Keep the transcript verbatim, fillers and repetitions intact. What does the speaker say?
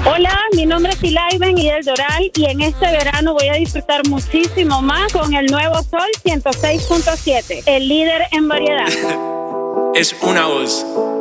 Hola, mi nombre es Ilaiben y el Doral y en este verano voy a disfrutar muchísimo más con el nuevo Sol ciento seis punto siete, el líder en variedad. Es una voz.